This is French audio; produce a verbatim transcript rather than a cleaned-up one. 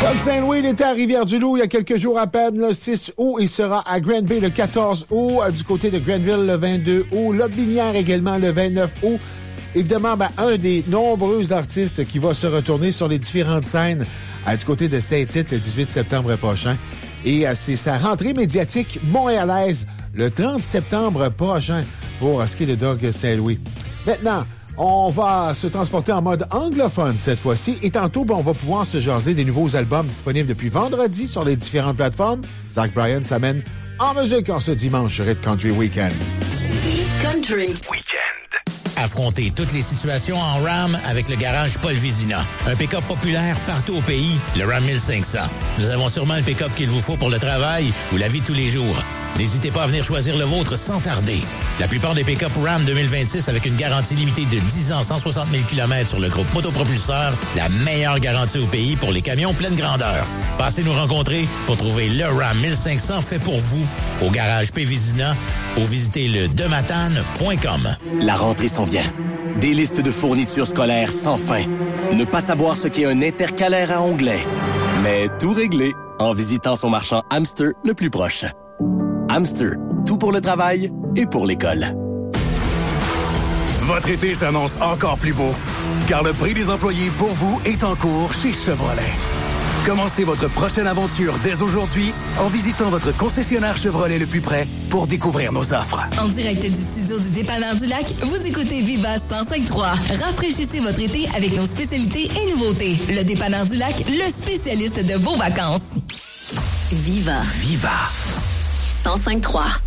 Doug Saint-Louis, il était à Rivière-du-Loup il y a quelques jours à peine, le six août. Il sera à Grand Bay le quatorze août, du côté de Grenville le vingt-deux août, Lotbinière également le vingt-neuf août. Évidemment, ben, un des nombreux artistes qui va se retourner sur les différentes scènes euh, du côté de Saint-Tite le dix-huit septembre prochain. Et euh, c'est sa rentrée médiatique montréalaise le trente septembre prochain pour euh, ce qui est de Doug Saint-Louis. Maintenant, on va se transporter en mode anglophone cette fois-ci. Et tantôt, ben, on va pouvoir se jaser des nouveaux albums disponibles depuis vendredi sur les différentes plateformes. Zach Bryan s'amène en musique en ce dimanche Hit Country Weekend. Country Weekend. Affrontez toutes les situations en Ram avec le garage Paul Vézina. Un pick-up populaire partout au pays, le Ram mille cinq cents. Nous avons sûrement le pick-up qu'il vous faut pour le travail ou la vie de tous les jours. N'hésitez pas à venir choisir le vôtre sans tarder. La plupart des pick-up Ram deux mille vingt-six avec une garantie limitée de dix ans, cent soixante mille kilomètres sur le groupe Motopropulseur, la meilleure garantie au pays pour les camions pleine grandeur. Passez nous rencontrer pour trouver le Ram mille cinq cents fait pour vous au garage P. Vézina ou visitez le dematane point com. La rentrée s'en vient. Des listes de fournitures scolaires sans fin. Ne pas savoir ce qu'est un intercalaire à onglets. Mais tout réglé en visitant son marchand Hamster le plus proche. Hamster, tout pour le travail et pour l'école. Votre été s'annonce encore plus beau, car le prix des employés pour vous est en cours chez Chevrolet. Commencez votre prochaine aventure dès aujourd'hui en visitant votre concessionnaire Chevrolet le plus près pour découvrir nos offres. En direct du studio du Dépanneur du Lac, vous écoutez Viva cent cinq trois. Rafraîchissez votre été avec nos spécialités et nouveautés. Le Dépanneur du Lac, le spécialiste de vos vacances. Viva. Viva. cent cinq trois.